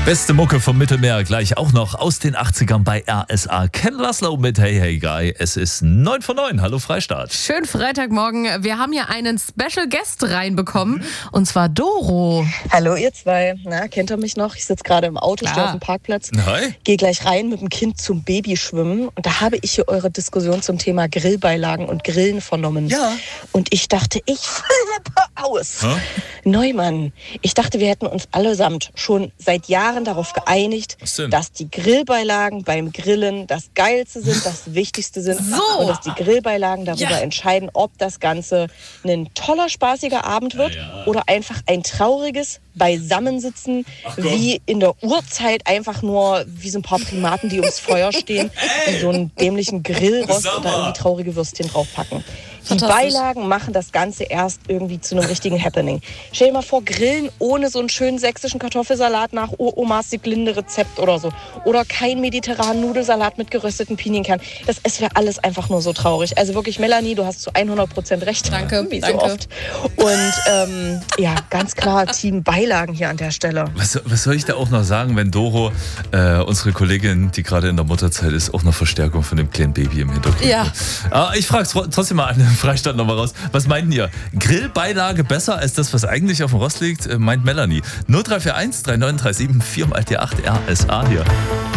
Beste Mucke vom Mittelmeer, gleich auch noch aus den 80ern bei RSA. Ken Laszlo mit Hey Hey Guy. Es ist 9 von 9. Hallo Freistaat. Schönen Freitagmorgen. Wir haben hier einen Special Guest reinbekommen. Und zwar Doro. Hallo ihr zwei. Na, kennt ihr mich noch? Ich sitze gerade im Auto, stehe auf dem Parkplatz. Hi. Gehe gleich rein mit dem Kind zum Babyschwimmen. Und da habe ich hier eure Diskussion zum Thema Grillbeilagen und Grillen vernommen. Ja. Und ich dachte, ich flippe aus. Neumann, ich dachte, wir hätten uns allesamt schon seit Jahren darauf geeinigt, dass die Grillbeilagen beim Grillen das Geilste sind, das Wichtigste sind. Und dass die Grillbeilagen darüber entscheiden, ob das Ganze ein toller, spaßiger Abend wird oder einfach ein trauriges Beisammensitzen, wie in der Urzeit einfach nur wie so ein paar Primaten, die ums Feuer stehen und so einen dämlichen Grillrost und da irgendwie traurige Würstchen draufpacken. Die Beilagen machen das Ganze erst irgendwie zu einem richtigen Happening. Stell dir mal vor, Grillen ohne so einen schönen sächsischen Kartoffelsalat nach Omas Sieglinde-Rezept oder so. Oder kein mediterranen Nudelsalat mit gerösteten Pinienkernen. Es wäre alles einfach nur so traurig. Also wirklich, Melanie, du hast zu 100% recht. Danke, wie so danke. oft. Und ja, ganz klar Team Beilagen hier an der Stelle. Was soll ich da auch noch sagen, wenn Doro, unsere Kollegin, die gerade in der Mutterzeit ist, auch noch Verstärkung von dem kleinen Baby im Hintergrund? Ja. Aber ich frage trotzdem mal an Freistaat nochmal raus. Was meinten ihr? Grillbeilage besser als das, was eigentlich auf dem Rost liegt? Meint Melanie. 0341 3937 4 mal die 8 RSA hier.